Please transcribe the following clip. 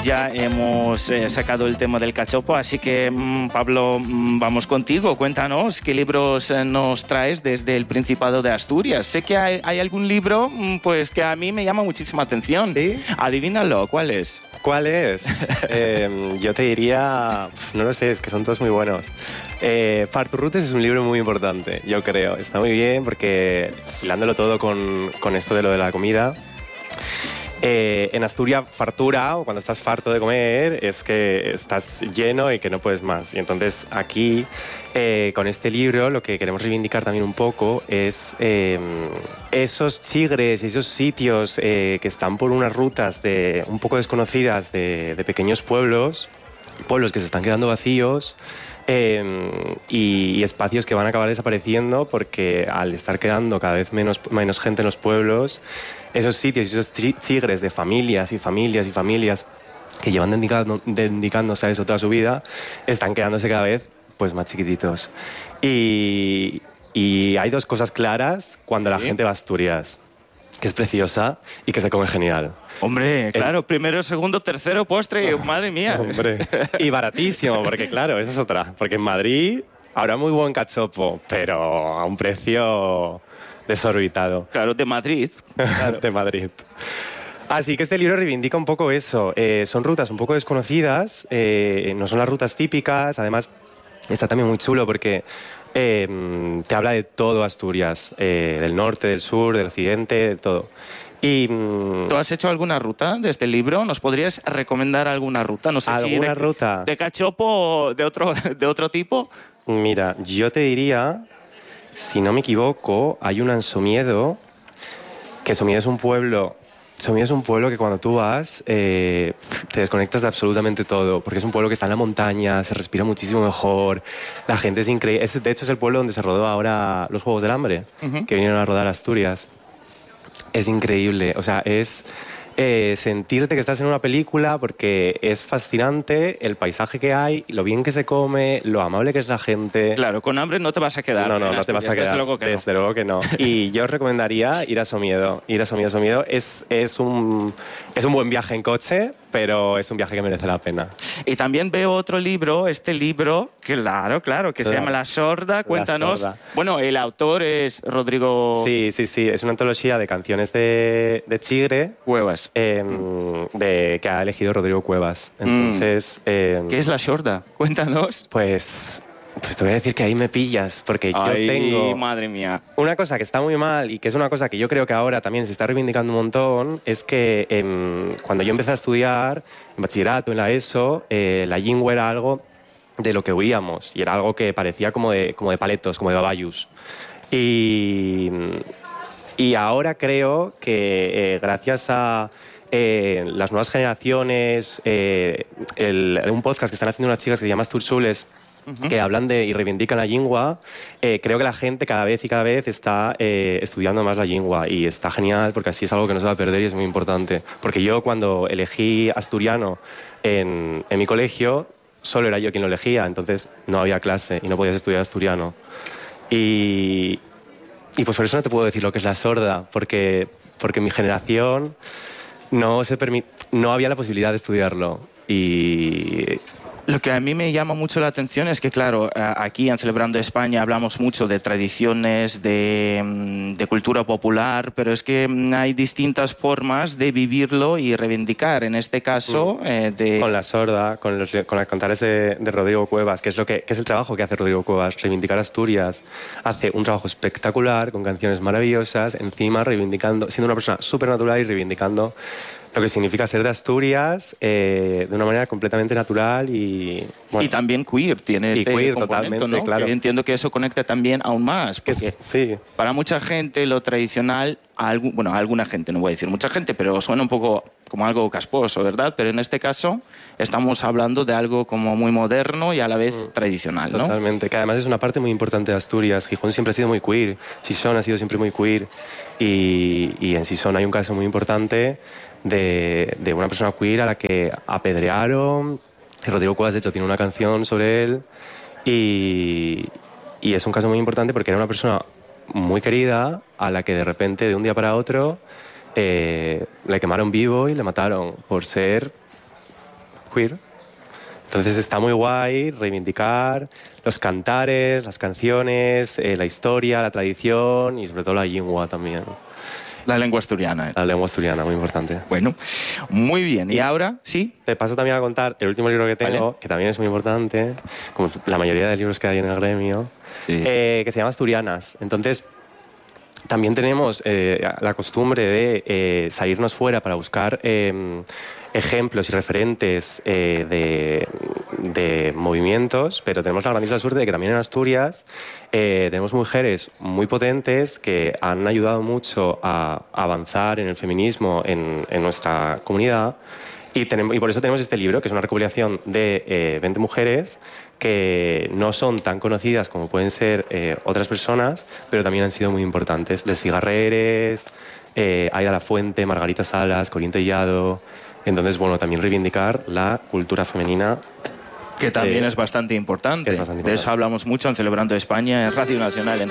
ya hemos sacado el tema del cachopo, así que Pablo, vamos contigo. Cuéntanos qué libros nos traes desde el Principado de Asturias. Sé que hay algún libro pues que a mí me llama muchísima atención. ¿Sí? Adivínalo, ¿cuál es? ¿Cuál es? Yo te diría... No lo sé, es que son todos muy buenos. Farturrutes es un libro muy importante, yo creo. Está muy bien porque, hilándolo todo con esto de lo de la comida... en Asturias, fartura, o cuando estás farto de comer, es que estás lleno y que no puedes más. Y entonces aquí, con este libro, lo que queremos reivindicar también un poco es esos chigres, esos sitios que están por unas rutas un poco desconocidas de pequeños pueblos que se están quedando vacíos, y espacios que van a acabar desapareciendo porque al estar quedando cada vez menos gente en los pueblos, esos sitios y esos chigres de familias y familias y familias que llevan dedicándose a eso toda su vida, están quedándose cada vez pues más chiquititos. Y hay dos cosas claras cuando la gente va a Asturias, que es preciosa y que se come genial. Hombre, claro, primero, segundo, tercero, postre, madre mía. Hombre. Y baratísimo, porque claro, eso es otra. Porque en Madrid habrá muy buen cachopo, pero a un precio desorbitado. Claro, de Madrid. Claro. De Madrid. Así que este libro reivindica un poco eso. Son rutas un poco desconocidas, no son las rutas típicas. Además, está también muy chulo porque te habla de todo Asturias, del norte, del sur, del occidente, de todo. ¿Tú has hecho alguna ruta de este libro? ¿Nos podrías recomendar alguna ruta? No sé ¿Alguna si ruta? ¿De cachopo o de otro tipo? Mira, yo te diría, si no me equivoco, hay una en Somiedo, que Somiedo es un pueblo que cuando tú vas te desconectas de absolutamente todo, porque es un pueblo que está en la montaña, se respira muchísimo mejor, la gente es increíble. De hecho, es el pueblo donde se rodó ahora los Juegos del Hambre, que vinieron a rodar a Asturias. Es increíble, o sea, es sentirte que estás en una película porque es fascinante el paisaje que hay, lo bien que se come, lo amable que es la gente. Claro, con hambre no te vas a quedar. No te vas a quedar, desde luego que no. Y yo os recomendaría ir a Somiedo. Somiedo es un buen viaje en coche, pero es un viaje que merece la pena. Y también veo otro libro, claro, que se llama La Sorda. Cuéntanos. La Sorda. Bueno, el autor es Rodrigo... Sí, es una antología de canciones de Chigre. Cuevas. Que ha elegido Rodrigo Cuevas. Entonces... ¿Qué es La Sorda? Cuéntanos. Pues te voy a decir que ahí me pillas, porque yo tengo... madre mía. Una cosa que está muy mal y que es una cosa que yo creo que ahora también se está reivindicando un montón es que cuando yo empecé a estudiar en bachillerato, en la ESO, la lingua era algo de lo que huíamos y era algo que parecía como de paletos, como de babayus. Y ahora creo que gracias a las nuevas generaciones, un podcast que están haciendo unas chicas que se llama Tursules, que hablan y reivindican la lingua, creo que la gente cada vez está estudiando más la lingua y está genial porque así es algo que no se va a perder y es muy importante. Porque yo cuando elegí asturiano en mi colegio, solo era yo quien lo elegía, entonces no había clase y no podías estudiar asturiano. Y pues por eso no te puedo decir lo que es La Sorda, porque mi generación no había la posibilidad de estudiarlo. Y Lo que a mí me llama mucho la atención es que, claro, aquí en Celebrando España hablamos mucho de tradiciones, de cultura popular, pero es que hay distintas formas de vivirlo y reivindicar. En este caso, con La Sorda, con los cantares de Rodrigo Cuevas, que es el trabajo que hace Rodrigo Cuevas, reivindicar Asturias. Hace un trabajo espectacular, con canciones maravillosas, encima reivindicando, siendo una persona súper natural y reivindicando lo que significa ser de Asturias de una manera completamente natural y... Bueno, y también queer, tiene este queer, componente, totalmente, ¿no? claro. Que entiendo que eso conecta también aún más, porque sí. Para mucha gente lo tradicional, a alguna gente, no voy a decir mucha gente, pero suena un poco como algo casposo, ¿verdad? Pero en este caso estamos hablando de algo como muy moderno y a la vez tradicional, ¿no? Totalmente, que además es una parte muy importante de Asturias. Gijón siempre ha sido muy queer, Sison ha sido siempre muy queer y en Sison hay un caso muy importante de una persona queer a la que apedrearon. Rodrigo Cuevas, de hecho, tiene una canción sobre él y es un caso muy importante porque era una persona muy querida a la que de repente, de un día para otro, le quemaron vivo y le mataron por ser queer. Entonces está muy guay reivindicar los cantares, las canciones, la historia, la tradición y sobre todo la lingua también. La lengua asturiana. La lengua asturiana, muy importante. Bueno, muy bien. ¿Y ahora? ¿Sí? Te paso también a contar el último libro que tengo, vale, que también es muy importante, como la mayoría de libros que hay en el gremio, sí, que se llama Asturianas. Entonces, también tenemos la costumbre de salirnos fuera para buscar ejemplos y referentes de movimientos, pero tenemos la grandiosa suerte de que también en Asturias tenemos mujeres muy potentes que han ayudado mucho a avanzar en el feminismo en nuestra comunidad. Y por eso tenemos este libro, que es una recopilación de 20 mujeres que no son tan conocidas como pueden ser otras personas, pero también han sido muy importantes. Les Cigarreres, Aida Lafuente, Margarita Salas, Corín Tellado. Entonces, bueno, también reivindicar la cultura femenina. Que también es bastante importante. Es bastante importante. De eso hablamos mucho en Celebrando España, en Radio Nacional, en